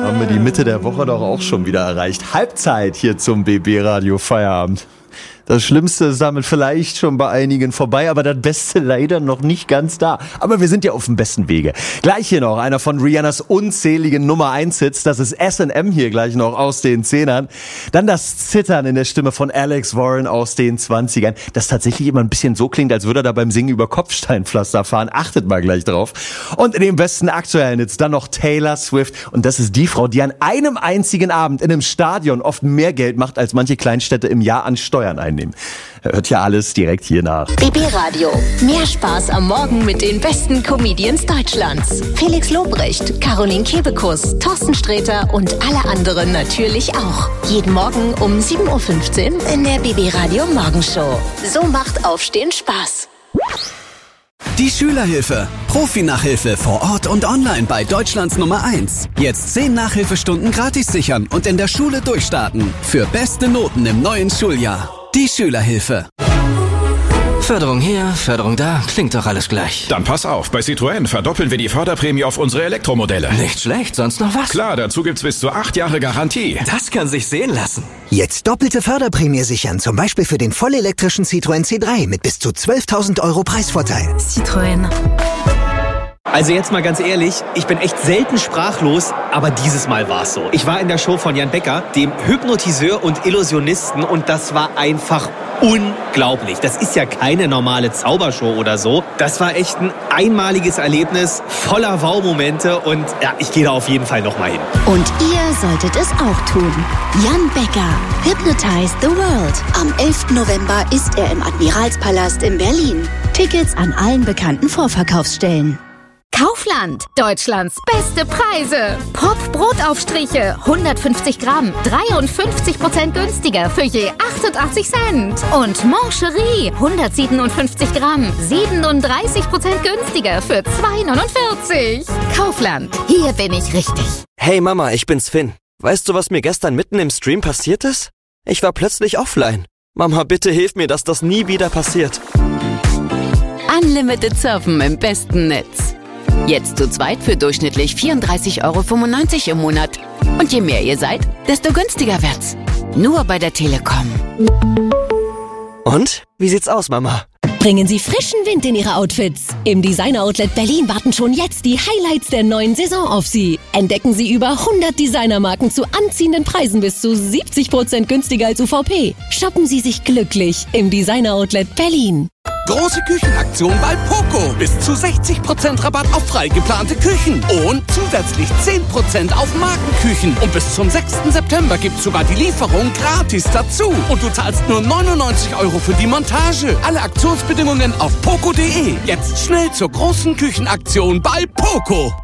Haben wir die Mitte der Woche doch auch schon wieder erreicht. Halbzeit hier zum BB Radio Feierabend. Das Schlimmste ist damit vielleicht schon bei einigen vorbei, aber das Beste leider noch nicht ganz da. Aber wir sind ja auf dem besten Wege. Gleich hier noch einer von Rihannas unzähligen Nummer 1 Hits. Das ist S&M hier gleich noch aus den 10ern. Dann das Zittern in der Stimme von Alex Warren aus den 20ern. Das tatsächlich immer ein bisschen so klingt, als würde er da beim Singen über Kopfsteinpflaster fahren. Achtet mal gleich drauf. Und in den besten aktuellen Hits dann noch Taylor Swift. Und das ist die Frau, die an einem einzigen Abend in einem Stadion oft mehr Geld macht, als manche Kleinstädte im Jahr an Steuern einnehmen. Hört ja alles direkt hier nach. BB Radio. Mehr Spaß am Morgen mit den besten Comedians Deutschlands. Felix Lobrecht, Caroline Kebekus, Thorsten Sträter und alle anderen natürlich auch. Jeden Morgen um 7.15 Uhr in der BB Radio Morgenshow. So macht Aufstehen Spaß. Die Schülerhilfe. Profi-Nachhilfe vor Ort und online bei Deutschlands Nummer 1. Jetzt 10 Nachhilfestunden gratis sichern und in der Schule durchstarten. Für beste Noten im neuen Schuljahr. Die Schülerhilfe. Förderung hier, Förderung da, klingt doch alles gleich. Dann pass auf, bei Citroën verdoppeln wir die Förderprämie auf unsere Elektromodelle. Nicht schlecht, sonst noch was? Klar, dazu gibt's bis zu 8 Jahre Garantie. Das kann sich sehen lassen. Jetzt doppelte Förderprämie sichern, zum Beispiel für den vollelektrischen Citroën C3 mit bis zu 12.000 € Preisvorteil. Citroën. Also jetzt mal ganz ehrlich, ich bin echt selten sprachlos, aber dieses Mal war es so. Ich war in der Show von Jan Becker, dem Hypnotiseur und Illusionisten, und das war einfach unglaublich. Das ist ja keine normale Zaubershow oder so. Das war echt ein einmaliges Erlebnis, voller Wow-Momente, und ja, ich gehe da auf jeden Fall nochmal hin. Und ihr solltet es auch tun. Jan Becker, Hypnotize the World. Am 11. November ist er im Admiralspalast in Berlin. Tickets an allen bekannten Vorverkaufsstellen. Kaufland, Deutschlands beste Preise. Pop-Brotaufstriche, 150 Gramm, 53% günstiger für je 88 Cent. Und Mancherie, 157 Gramm, 37% günstiger für 2,49. Kaufland, hier bin ich richtig. Hey Mama, ich bin's Finn. Weißt du, was mir gestern mitten im Stream passiert ist? Ich war plötzlich offline. Mama, bitte hilf mir, dass das nie wieder passiert. Unlimited Surfen im besten Netz. Jetzt zu zweit für durchschnittlich 34,95 € im Monat. Und je mehr ihr seid, desto günstiger wird's. Nur bei der Telekom. Und? Wie sieht's aus, Mama? Bringen Sie frischen Wind in Ihre Outfits. Im Designer Outlet Berlin warten schon jetzt die Highlights der neuen Saison auf Sie. Entdecken Sie über 100 Designermarken zu anziehenden Preisen bis zu 70% günstiger als UVP. Shoppen Sie sich glücklich im Designer Outlet Berlin. Große Küchenaktion bei Poco. Bis zu 60% Rabatt auf frei geplante Küchen. Und zusätzlich 10% auf Markenküchen. Und bis zum 6. September gibt's sogar die Lieferung gratis dazu. Und du zahlst nur 99 € für die Montage. Alle Aktionsbedingungen auf poco.de. Jetzt schnell zur großen Küchenaktion bei Poco.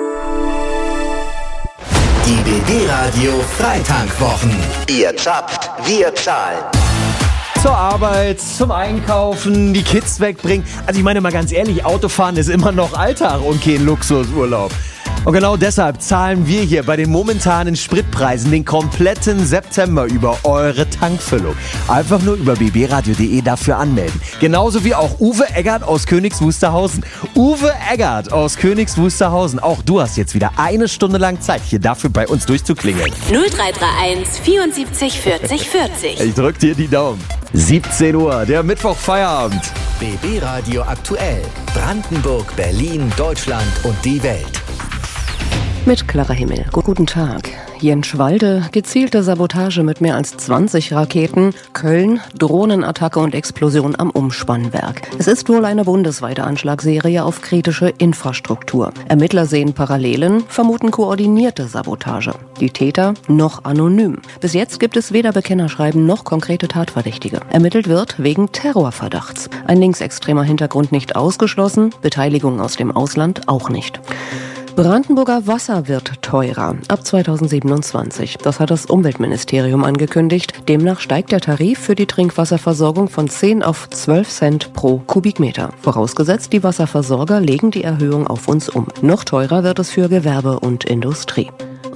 Die BB Radio Freitankwwochen. Ihr zapft, wir zahlen. Zur Arbeit, zum Einkaufen, die Kids wegbringen. Also ich meine mal ganz ehrlich, Autofahren ist immer noch Alltag und kein Luxusurlaub. Und genau deshalb zahlen wir hier bei den momentanen Spritpreisen den kompletten September über eure Tankfüllung. Einfach nur über bbradio.de dafür anmelden. Genauso wie auch Uwe Eggert aus Königs Wusterhausen. Uwe Eggert aus Königs Wusterhausen. Auch du hast jetzt wieder 1 Stunde lang Zeit, hier dafür bei uns durchzuklingeln. 0331 74 40 40. Ich drück dir die Daumen. 17 Uhr, der Mittwoch-Feierabend. BB Radio aktuell. Brandenburg, Berlin, Deutschland und die Welt. Mit klarer Himmel. Guten Tag. Jenschwalde, gezielte Sabotage mit mehr als 20 Raketen. Köln, Drohnenattacke und Explosion am Umspannwerk. Es ist wohl eine bundesweite Anschlagsserie auf kritische Infrastruktur. Ermittler sehen Parallelen, vermuten koordinierte Sabotage. Die Täter noch anonym. Bis jetzt gibt es weder Bekennerschreiben noch konkrete Tatverdächtige. Ermittelt wird wegen Terrorverdachts. Ein linksextremer Hintergrund nicht ausgeschlossen, Beteiligung aus dem Ausland auch nicht. Brandenburger Wasser wird teurer ab 2027. Das hat das Umweltministerium angekündigt. Demnach steigt der Tarif für die Trinkwasserversorgung von 10 auf 12 Cent pro Kubikmeter. Vorausgesetzt, die Wasserversorger legen die Erhöhung auf uns um. Noch teurer wird es für Gewerbe und Industrie.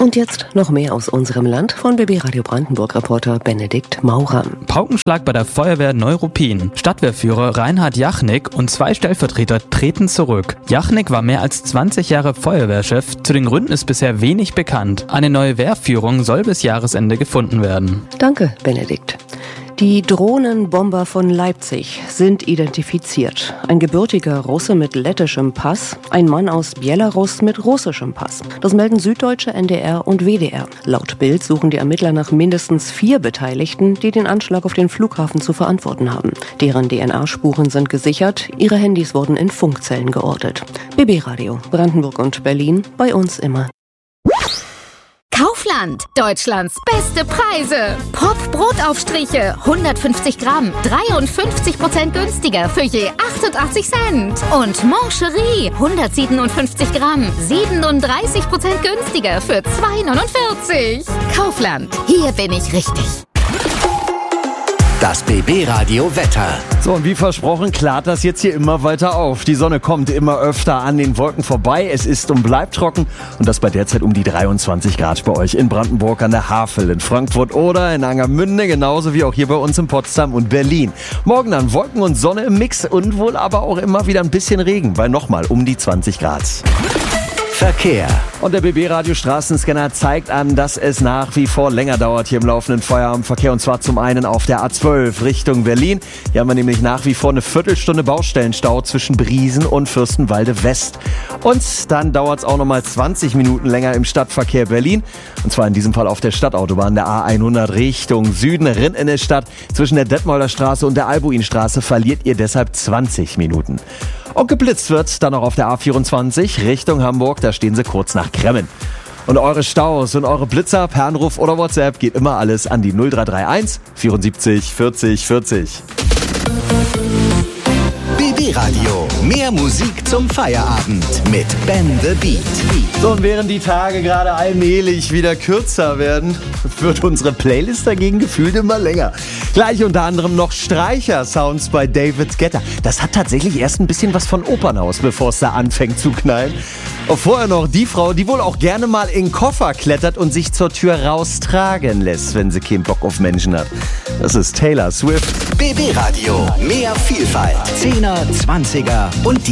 Und jetzt noch mehr aus unserem Land von BB Radio Brandenburg-Reporter Benedikt Maurer. Paukenschlag bei der Feuerwehr Neuruppin. Stadtwehrführer Reinhard Jachnik und 2 Stellvertreter treten zurück. Jachnik war mehr als 20 Jahre Feuerwehrchef. Zu den Gründen ist bisher wenig bekannt. Eine neue Wehrführung soll bis Jahresende gefunden werden. Danke, Benedikt. Die Drohnenbomber von Leipzig sind identifiziert. Ein gebürtiger Russe mit lettischem Pass, ein Mann aus Belarus mit russischem Pass. Das melden Süddeutsche, NDR und WDR. Laut Bild suchen die Ermittler nach mindestens 4 Beteiligten, die den Anschlag auf den Flughafen zu verantworten haben. Deren DNA-Spuren sind gesichert, ihre Handys wurden in Funkzellen geortet. BB Radio, Brandenburg und Berlin, bei uns immer. Kaufland, Deutschlands beste Preise. Pop-Brotaufstriche, 150 Gramm, 53% günstiger für je 88 Cent. Und Mancherie, 157 Gramm, 37% günstiger für 2,49. Kaufland, hier bin ich richtig. Das BB Radio Wetter. So, und wie versprochen, klart das jetzt hier immer weiter auf. Die Sonne kommt immer öfter an den Wolken vorbei. Es ist und bleibt trocken. Und das bei derzeit um die 23 Grad bei euch in Brandenburg an der Havel, in Frankfurt oder in Angermünde, genauso wie auch hier bei uns in Potsdam und Berlin. Morgen dann Wolken und Sonne im Mix und wohl aber auch immer wieder ein bisschen Regen, bei nochmal um die 20 Grad. Verkehr. Und der BB-Radio Straßenscanner zeigt an, dass es nach wie vor länger dauert hier im laufenden Feierabendverkehr. Und zwar zum einen auf der A12 Richtung Berlin. Hier haben wir nämlich nach wie vor eine Viertelstunde Baustellenstau zwischen Briesen und Fürstenwalde West. Und dann dauert es auch nochmal 20 Minuten länger im Stadtverkehr Berlin. Und zwar in diesem Fall auf der Stadtautobahn der A100 Richtung Süden. Rin in der Stadt zwischen der Detmolder Straße und der Albuinstraße verliert ihr deshalb 20 Minuten. Und geblitzt wird dann noch auf der A24 Richtung Hamburg, da stehen sie kurz nach Kremmen. Und eure Staus und eure Blitzer per Anruf oder WhatsApp geht immer alles an die 0331 74 40 40. BB Radio, mehr Musik zum Feierabend mit Ben the Beat. So, und während die Tage gerade allmählich wieder kürzer werden, wird unsere Playlist dagegen gefühlt immer länger. Gleich unter anderem noch Streicher-Sounds bei David Guetta. Das hat tatsächlich erst ein bisschen was von Opernhaus, bevor es da anfängt zu knallen. Und vorher noch die Frau, die wohl auch gerne mal in den Koffer klettert und sich zur Tür raustragen lässt, wenn sie keinen Bock auf Menschen hat. Das ist Taylor Swift. BB Radio, mehr Vielfalt. 10er, 20er und die